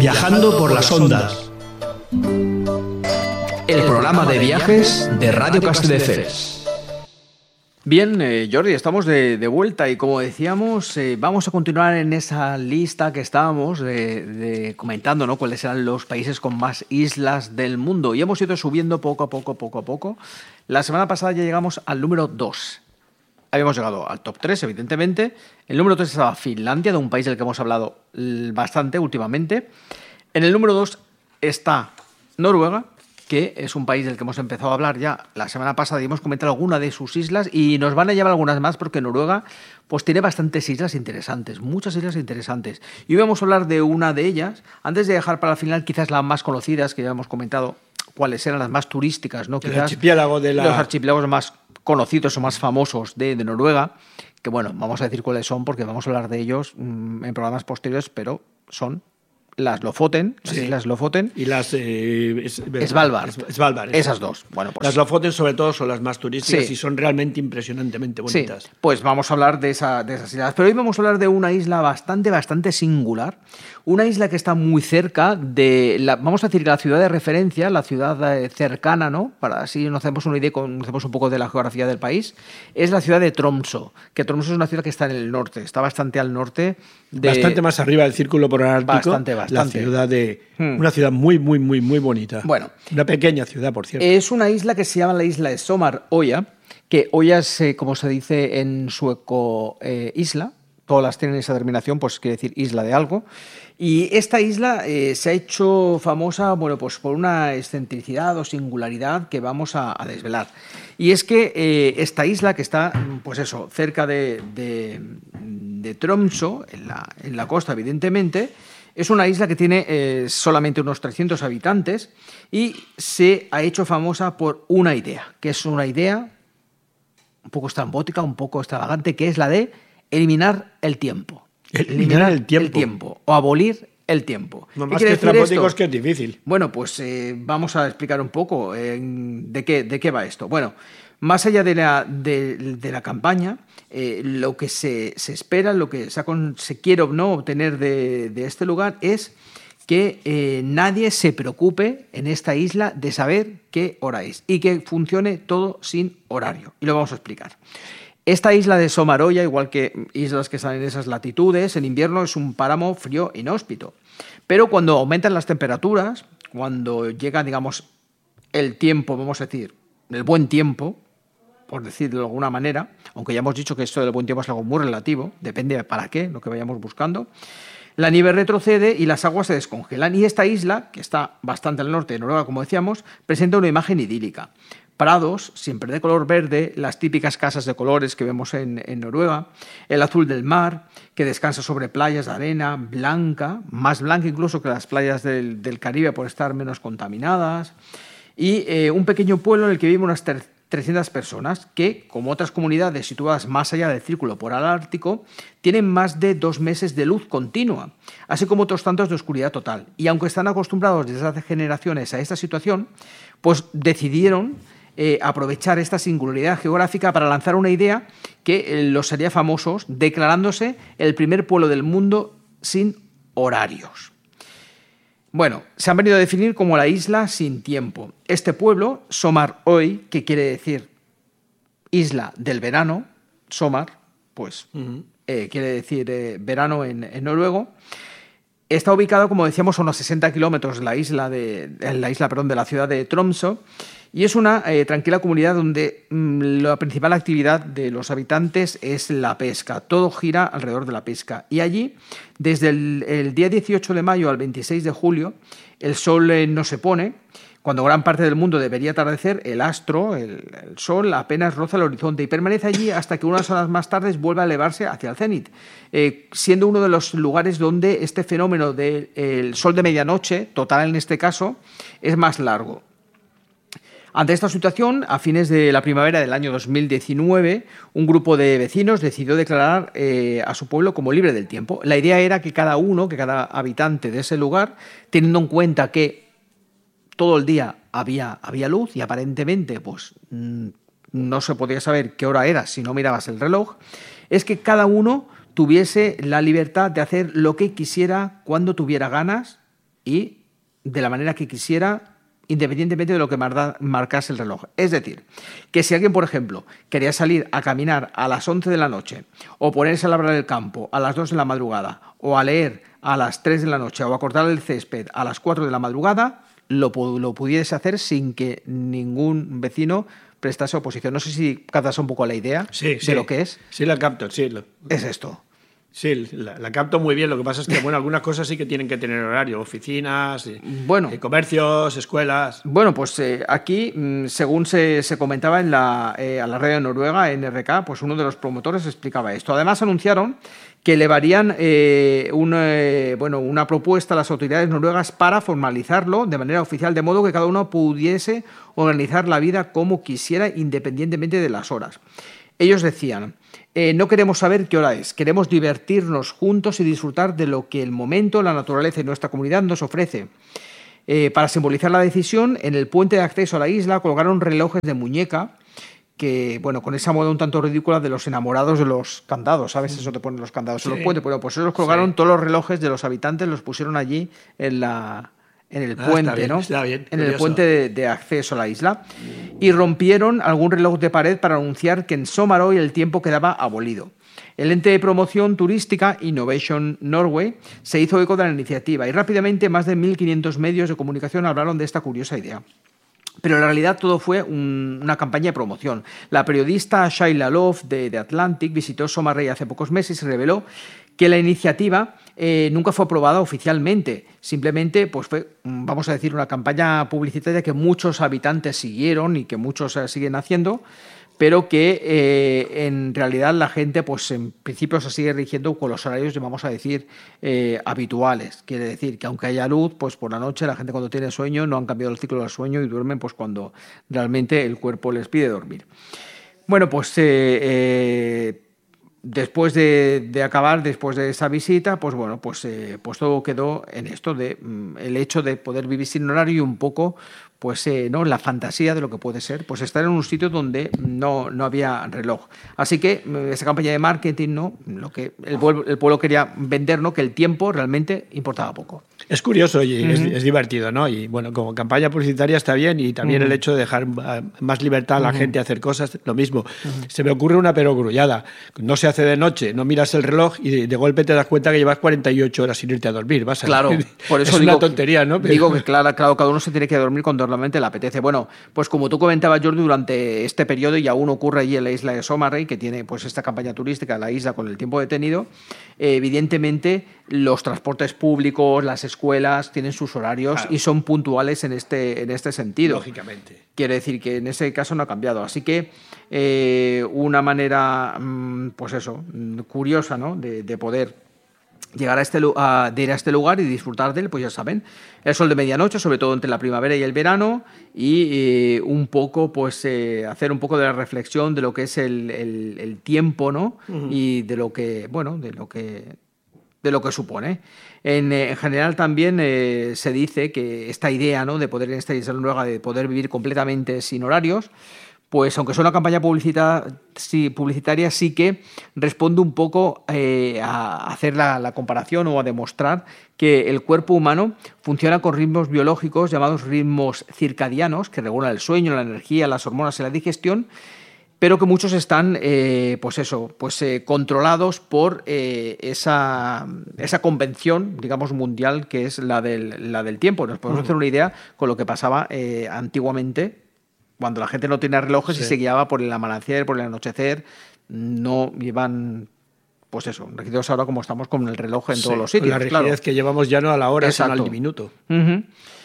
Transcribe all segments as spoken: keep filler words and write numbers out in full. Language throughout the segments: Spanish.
Viajando por las ondas. El programa de viajes de Radio Castelldefels. Bien, eh, Jordi, estamos de, de vuelta y como decíamos, eh, vamos a continuar en esa lista que estábamos de, de comentando, ¿no? Cuáles eran los países con más islas del mundo. Y hemos ido subiendo poco a poco, poco a poco. La semana pasada ya llegamos al número dos. Habíamos llegado al top tres, evidentemente. El número tres estaba Finlandia, de un país del que hemos hablado bastante últimamente. En el número dos está Noruega, que es un país del que hemos empezado a hablar ya la semana pasada y hemos comentado alguna de sus islas y nos van a llevar algunas más porque Noruega pues tiene bastantes islas interesantes, muchas islas interesantes. Y hoy vamos a hablar de una de ellas. Antes de dejar para el final quizás las más conocidas, que ya hemos comentado cuáles eran las más turísticas, ¿no? Quizás el archipiélago de la... los archipiélagos más conocidos o más famosos de, de Noruega, que bueno, vamos a decir cuáles son porque vamos a hablar de ellos mmm, en programas posteriores, pero son las Lofoten, las sí. islas Lofoten y las eh, es, Svalbard. Svalbard esas dos. Bueno, pues las Lofoten sobre todo son las más turísticas sí. y son realmente impresionantemente bonitas. Sí, pues vamos a hablar de, esa, de esas islas. Pero hoy vamos a hablar de una isla bastante, bastante singular. Una isla que está muy cerca de, la, vamos a decir, la ciudad de referencia, la ciudad eh, cercana, ¿no? Para así nos hacemos una idea, conocemos un poco de la geografía del país. Es la ciudad de Tromsø, que Tromsø es una ciudad que está en el norte, está bastante al norte. De, bastante más arriba del círculo polar ártico. Bastante, bastante. La ciudad de, hmm. Una ciudad muy, muy, muy, muy bonita. Bueno. Una pequeña ciudad, por cierto. Es una isla que se llama la isla de Sommarøya, que Oya es, eh, como se dice en sueco, eh, isla. Todas las tienen esa terminación, pues quiere decir isla de algo. Y esta isla eh, se ha hecho famosa, bueno, pues por una excentricidad o singularidad que vamos a, a desvelar. Y es que eh, esta isla, que está, pues eso, cerca de, de, de Tromsø, en la, en la costa, evidentemente, es una isla que tiene eh, solamente unos trescientos habitantes y se ha hecho famosa por una idea, que es una idea un poco estrambótica, un poco extravagante, que es la de eliminar el tiempo. Eliminar el tiempo. el tiempo o abolir el tiempo. No más que estrambótico es que es difícil. Bueno, pues eh, vamos a explicar un poco eh, de, qué, de qué va esto. Bueno, más allá de la, de, de la campaña, eh, lo que se, se espera, lo que se, se quiere o no obtener de, de este lugar es que eh, nadie se preocupe en esta isla de saber qué hora es y que funcione todo sin horario. Y lo vamos a explicar. Esta isla de Sommarøya, igual que islas que están en esas latitudes, en invierno es un páramo frío inhóspito. Pero cuando aumentan las temperaturas, cuando llega, digamos, el tiempo, vamos a decir, el buen tiempo, por decirlo de alguna manera, aunque ya hemos dicho que esto del buen tiempo es algo muy relativo, depende de para qué, lo que vayamos buscando, la nieve retrocede y las aguas se descongelan. Y esta isla, que está bastante al norte de Noruega, como decíamos, presenta una imagen idílica. Prados, siempre de color verde, las típicas casas de colores que vemos en, en Noruega, el azul del mar, que descansa sobre playas de arena blanca, más blanca incluso que las playas del, del Caribe por estar menos contaminadas, y eh, un pequeño pueblo en el que viven unas trescientas personas que, como otras comunidades situadas más allá del círculo polar ártico, tienen más de dos meses de luz continua, así como otros tantos de oscuridad total. Y aunque están acostumbrados desde hace generaciones a esta situación, pues decidieron Eh, aprovechar esta singularidad geográfica para lanzar una idea que eh, los haría famosos, declarándose el primer pueblo del mundo sin horarios. Bueno, se han venido a definir como la isla sin tiempo. Este pueblo, Sommarøy, que quiere decir isla del verano, Sommar, pues uh-huh. eh, quiere decir eh, verano en, en noruego. Está ubicado, como decíamos, a unos sesenta kilómetros de la isla de, la isla, perdón, de la ciudad de Tromsø. Y es una eh, tranquila comunidad donde mmm, la principal actividad de los habitantes es la pesca. Todo gira alrededor de la pesca. Y allí, desde el, el día dieciocho de mayo al veintiséis de julio, el sol eh, no se pone. Cuando gran parte del mundo debería atardecer, el astro, el, el sol, apenas roza el horizonte y permanece allí hasta que unas horas más tarde vuelve a elevarse hacia el cenit, eh, siendo uno de los lugares donde este fenómeno del sol de medianoche, total en este caso, es más largo. Ante esta situación, a fines de la primavera del año dos mil diecinueve, un grupo de vecinos decidió declarar eh, a su pueblo como libre del tiempo. La idea era que cada uno, que cada habitante de ese lugar, teniendo en cuenta que todo el día había, había luz y aparentemente pues, no se podía saber qué hora era si no mirabas el reloj, es que cada uno tuviese la libertad de hacer lo que quisiera cuando tuviera ganas y de la manera que quisiera, independientemente de lo que marcase el reloj. Es decir, que si alguien, por ejemplo, quería salir a caminar a las once de la noche o ponerse a labrar el campo a las dos de la madrugada o a leer a las tres de la noche o a cortar el césped a las cuatro de la madrugada, lo, lo pudiese hacer sin que ningún vecino prestase oposición. No sé si captas un poco la idea sí, de sí. lo que es. Sí, la capto, sí. Lo... Es esto. Sí, la, la capto muy bien. Lo que pasa es que bueno, algunas cosas sí que tienen que tener horario. Oficinas, bueno, eh, comercios, escuelas... Bueno, pues eh, aquí, según se, se comentaba en la, eh, a la radio de Noruega, N R K, pues uno de los promotores explicaba esto. Además anunciaron que elevarían eh, un, eh, bueno, una propuesta a las autoridades noruegas para formalizarlo de manera oficial, de modo que cada uno pudiese organizar la vida como quisiera, independientemente de las horas. Ellos decían, eh, no queremos saber qué hora es, queremos divertirnos juntos y disfrutar de lo que el momento, la naturaleza y nuestra comunidad nos ofrece. Eh, para simbolizar la decisión, en el puente de acceso a la isla colgaron relojes de muñeca, que, bueno, con esa moda un tanto ridícula de los enamorados de los candados, ¿sabes? Eso te ponen los candados sí. en los puentes. Bueno, pues ellos colgaron sí. todos los relojes de los habitantes, los pusieron allí en la... en el ah, puente, está bien, ¿no? Está bien, en curioso. el puente de, de acceso a la isla. Y rompieron algún reloj de pared para anunciar que en Sommarøy el tiempo quedaba abolido. El ente de promoción turística Innovation Norway se hizo eco de la iniciativa y rápidamente más de mil quinientos medios de comunicación hablaron de esta curiosa idea. Pero en realidad todo fue un, una campaña de promoción. La periodista Shaila Love de The Atlantic visitó Sommarøy hace pocos meses y reveló que la iniciativa eh, nunca fue aprobada oficialmente. Simplemente pues fue, vamos a decir, una campaña publicitaria que muchos habitantes siguieron y que muchos eh, siguen haciendo, pero que eh, en realidad la gente pues en principio se sigue rigiendo con los horarios, vamos a decir, eh, habituales. Quiere decir que aunque haya luz, pues por la noche la gente cuando tiene sueño no han cambiado el ciclo del sueño y duermen pues cuando realmente el cuerpo les pide dormir. Bueno, pues eh, eh, después de, de acabar, después de esa visita, pues bueno, pues, eh, pues todo quedó en esto de mm, el hecho de poder vivir sin horario y un poco pues eh, no la fantasía de lo que puede ser, pues estar en un sitio donde no, no había reloj. Así que esa campaña de marketing, ¿no? Lo que el pueblo, el pueblo quería vender, ¿no? Que el tiempo realmente importaba poco. Es curioso y uh-huh. es, es divertido, ¿no? Y bueno, como campaña publicitaria está bien y también uh-huh. el hecho de dejar más libertad a la uh-huh. gente a hacer cosas, lo mismo. Uh-huh. Se me ocurre una perogrullada. No se hace de noche, no miras el reloj y de, de golpe te das cuenta que llevas cuarenta y ocho horas sin irte a dormir. Vas a claro, por eso es digo, una tontería, ¿no? Pero... Digo que claro, claro, cada uno se tiene que dormir cuando realmente le apetece. Bueno, pues como tú comentabas, Jordi, durante este periodo, y aún ocurre allí en la isla de Sommarøy, que tiene pues esta campaña turística, la isla con el tiempo detenido, eh, evidentemente los transportes públicos, las escuelas tienen sus horarios claro. y son puntuales en este, en este sentido. Lógicamente. Quiere decir que en ese caso no ha cambiado. Así que eh, una manera, pues eso, curiosa, ¿no? de, de poder llegar a este, a, de ir a este lugar y disfrutar de él, pues ya saben, el sol de medianoche, sobre todo entre la primavera y el verano, y eh, un poco, pues, eh, hacer un poco de la reflexión de lo que es el, el, el tiempo, ¿no? Uh-huh. Y de lo que, bueno, de lo que, de lo que supone. En, en general también eh, se dice que esta idea, ¿no? De poder en esta isla noruega, de poder vivir completamente sin horarios, pues aunque sea una campaña publicita, sí, publicitaria, sí que responde un poco eh, a hacer la, la comparación o a demostrar que el cuerpo humano funciona con ritmos biológicos llamados ritmos circadianos, que regulan el sueño, la energía, las hormonas y la digestión, pero que muchos están eh, pues eso, pues, eh, controlados por eh, esa, esa convención, digamos, mundial, que es la del, la del tiempo. Nos podemos uh-huh. hacer una idea con lo que pasaba eh, antiguamente, cuando la gente no tenía relojes sí. y se guiaba por el amanecer, por el anochecer, no iban, pues eso, regidos ahora como estamos con el reloj en sí, todos los sitios. La rigidez claro. que llevamos ya no a la hora, sino al minuto. Uh-huh.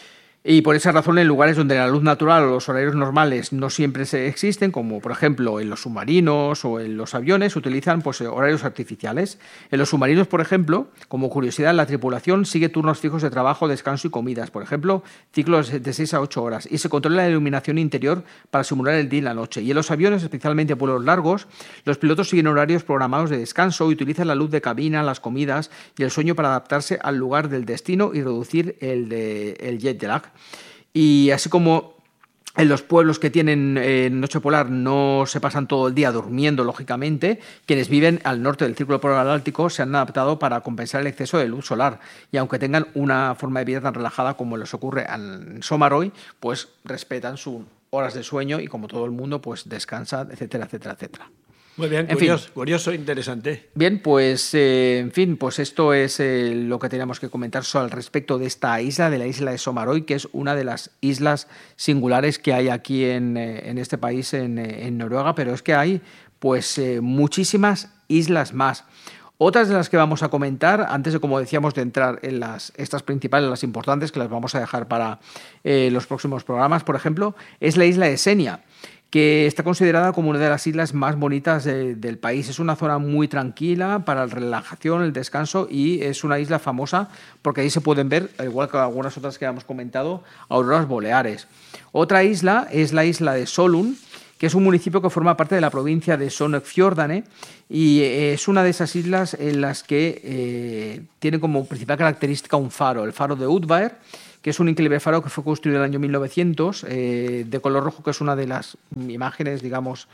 Y por esa razón, en lugares donde la luz natural o los horarios normales no siempre se existen, como por ejemplo en los submarinos o en los aviones, se utilizan pues, horarios artificiales. En los submarinos, por ejemplo, como curiosidad, la tripulación sigue turnos fijos de trabajo, descanso y comidas. Por ejemplo, ciclos de seis a ocho horas. Y se controla la iluminación interior para simular el día y la noche. Y en los aviones, especialmente en vuelos largos, los pilotos siguen horarios programados de descanso y utilizan la luz de cabina, las comidas y el sueño para adaptarse al lugar del destino y reducir el, de, el jet lag. Y así como En los pueblos que tienen eh, noche polar no se pasan todo el día durmiendo, lógicamente. Quienes viven al norte del Círculo Polar Ártico se han adaptado para compensar el exceso de luz solar. Y aunque tengan una forma de vida tan relajada como les ocurre en Sommarøy, pues respetan sus horas de sueño y, como todo el mundo, pues descansan, etcétera, etcétera, etcétera. Muy bien, en curioso, fin. curioso, interesante. Bien, pues eh, en fin, pues esto es eh, lo que teníamos que comentar al respecto de esta isla, de la isla de Sommarøy, que es una de las islas singulares que hay aquí en, eh, en este país, en, eh, en Noruega, pero es que hay pues eh, muchísimas islas más. Otras de las que vamos a comentar, antes de, como decíamos, de entrar en las estas principales, las importantes, que las vamos a dejar para eh, los próximos programas, por ejemplo, es la isla de Senja, que está considerada como una de las islas más bonitas de, del país. Es una zona muy tranquila para la relajación, el descanso, y es una isla famosa porque ahí se pueden ver, al igual que algunas otras que hemos comentado, auroras boreales. Otra isla es la isla de Solund, que es un municipio que forma parte de la provincia de Sogn-og-Fjordane, y es una de esas islas en las que eh, tiene como principal característica un faro, el faro de Utvaer, que es un increíble faro que fue construido en el año mil novecientos, eh, de color rojo, que es una de las imágenes, digamos,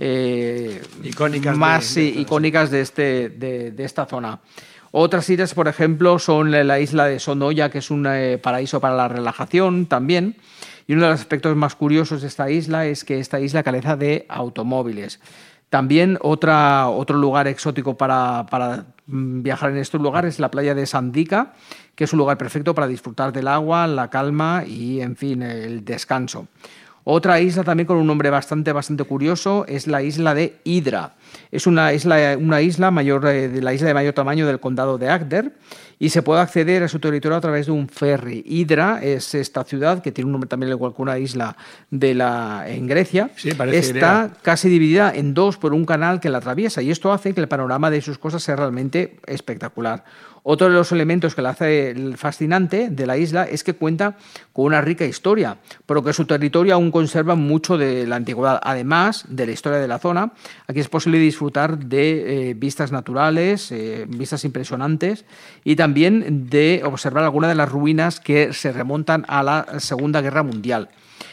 eh, icónicas más de, de, icónicas de, este, de, de esta zona. Otras islas, por ejemplo, son la isla de Sondoya, que es un eh, paraíso para la relajación también. Y uno de los aspectos más curiosos de esta isla es que esta isla carece de automóviles. También otra, otro lugar exótico para, para viajar en estos lugares es la playa de Sandvika, que es un lugar perfecto para disfrutar del agua, la calma y, en fin, el descanso. Otra isla también con un nombre bastante, bastante curioso es la isla de Hidra. Es una isla, una isla mayor, de la isla de mayor tamaño del condado de Agder, y se puede acceder a su territorio a través de un ferry. Hidra es esta ciudad, que tiene un nombre también igual que una isla de la, en Grecia. Sí, parece Está idea. casi dividida en dos por un canal que la atraviesa, y esto hace que el panorama de sus costas sea realmente espectacular. Otro de los elementos que la hace fascinante de la isla es que cuenta con una rica historia, pero que su territorio aún conserva mucho de la antigüedad. Además de la historia de la zona, aquí es posible disfrutar de eh, vistas naturales, eh, vistas impresionantes, y también de observar algunas de las ruinas que se remontan a la Segunda Guerra Mundial.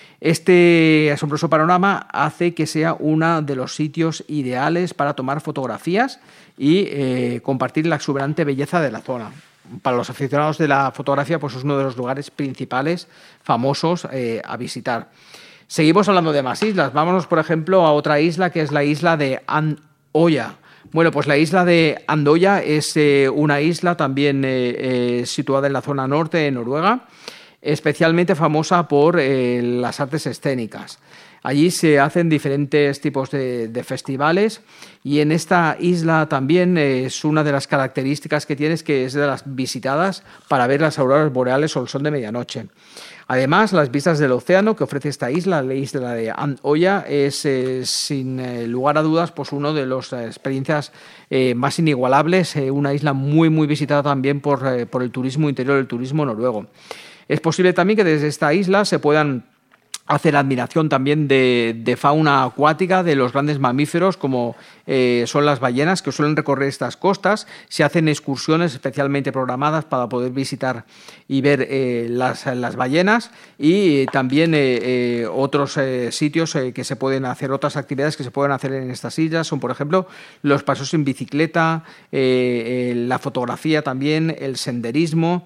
Este asombroso panorama hace que sea uno de los sitios ideales para tomar fotografías y eh, compartir la exuberante belleza de la zona. Para los aficionados de la fotografía, pues es uno de los lugares principales, famosos eh, a visitar. Seguimos hablando de más islas. Vámonos, por ejemplo, a otra isla, que es la isla de Andøya. Bueno, pues la isla de Andøya es eh, una isla también eh, eh, situada en la zona norte de Noruega, especialmente famosa por eh, las artes escénicas. Allí se hacen diferentes tipos de, de festivales, y en esta isla también eh, es una de las características que tiene, es que es de las visitadas para ver las auroras boreales o el sol de medianoche. Además, las vistas del océano que ofrece esta isla, la isla de Andøya, es eh, sin eh, lugar a dudas pues una de las eh, experiencias eh, más inigualables, eh, una isla muy muy visitada también por, eh, por el turismo interior, el turismo noruego. Es posible también que desde esta isla se puedan hacer admiración también de, de fauna acuática, de los grandes mamíferos como eh, son las ballenas, que suelen recorrer estas costas. Se hacen excursiones especialmente programadas para poder visitar y ver eh, las, las ballenas, y también eh, eh, otros eh, sitios eh, que se pueden hacer, otras actividades que se pueden hacer en estas islas son, por ejemplo, los paseos en bicicleta, eh, eh, la fotografía también, el senderismo,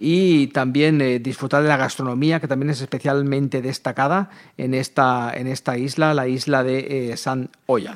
y también eh, disfrutar de la gastronomía, que también es especialmente destacada en esta, en esta isla, la isla de eh, Sandøya.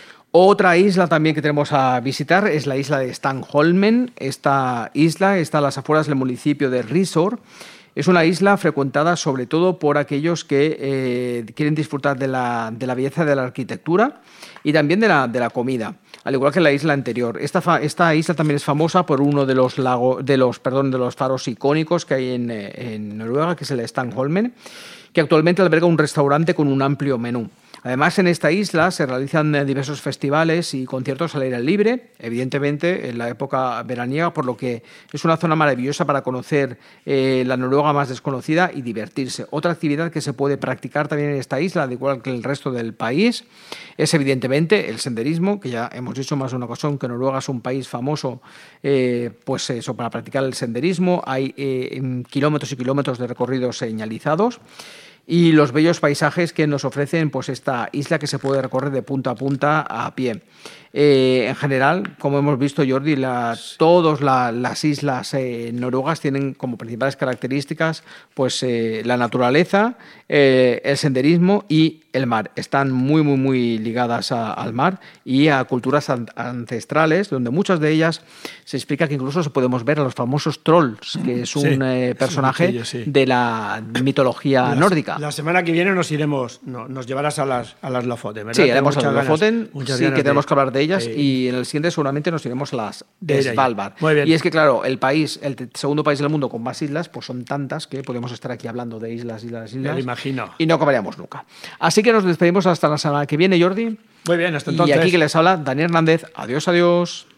Otra isla también que tenemos a visitar es la isla de Stanholmen. Esta isla está a las afueras del municipio de Risør. Es una isla frecuentada sobre todo por aquellos que eh, quieren disfrutar de la, de la belleza de la arquitectura y también de la, de la comida, al igual que la isla anterior. Esta, esta isla también es famosa por uno de los, lago, de los, perdón, de los faros icónicos que hay en, en Noruega, que es el Stanholmen, que actualmente alberga un restaurante con un amplio menú. Además, en esta isla se realizan diversos festivales y conciertos al aire libre, evidentemente en la época veraniega, por lo que es una zona maravillosa para conocer eh, la Noruega más desconocida y divertirse. Otra actividad que se puede practicar también en esta isla, al igual que en el resto del país, es evidentemente el senderismo, que ya hemos dicho más de una ocasión que Noruega es un país famoso eh, pues eso, para practicar el senderismo. Hay eh, kilómetros y kilómetros de recorridos señalizados. y los bellos paisajes que nos ofrecen pues esta isla que se puede recorrer de punta a punta a pie. Eh, en general, como hemos visto, Jordi, la, todas la, las islas eh, noruegas tienen como principales características pues eh, la naturaleza, eh, el senderismo y el mar. Están muy, muy, muy ligadas a, al mar y a culturas an ancestrales, donde muchas de ellas se explica que incluso se podemos ver a los famosos trolls, que es un sí, eh, personaje es un sí. de la mitología la, nórdica. La semana que viene nos iremos, no, nos llevarás a las, a las Lofoten, ¿verdad? Sí, haremos a las Lofoten, sí, que tenemos de, que hablar de ellas, eh, y en el siguiente seguramente nos iremos a las de Svalbard. Muy bien. Y es que, claro, el país, el segundo país del mundo con más islas, pues son tantas que podemos estar aquí hablando de islas, islas, islas. Me lo imagino. Y no acabaríamos nunca. Así que nos despedimos hasta la semana que viene, Jordi. Muy bien, hasta entonces. Y aquí que les habla Dani Hernández. Adiós, adiós.